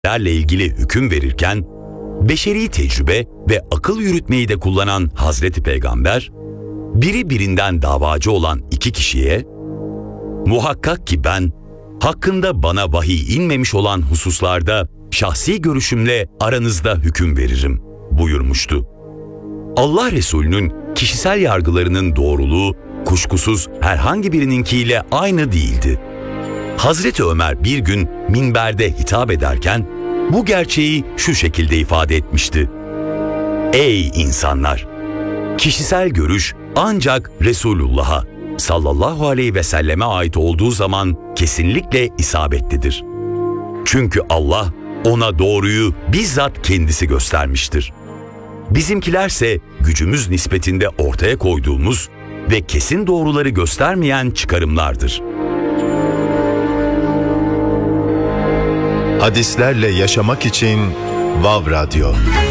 lerle ilgili hüküm verirken, beşeri tecrübe ve akıl yürütmeyi de kullanan Hazreti Peygamber, biri birinden davacı olan iki kişiye, "Muhakkak ki ben, hakkında bana vahiy inmemiş olan hususlarda şahsi görüşümle aranızda hüküm veririm," buyurmuştu. Allah Resulü'nün kişisel yargılarının doğruluğu, kuşkusuz herhangi birininkiyle aynı değildi. Hazreti Ömer bir gün minberde hitap ederken, bu gerçeği şu şekilde ifade etmişti: "Ey insanlar! Kişisel görüş ancak Resulullah'a sallallahu aleyhi ve selleme ait olduğu zaman kesinlikle isabetlidir. Çünkü Allah ona doğruyu bizzat kendisi göstermiştir. Bizimkilerse gücümüz nispetinde ortaya koyduğumuz ve kesin doğruları göstermeyen çıkarımlardır." Hadislerle yaşamak için Vav Radyo.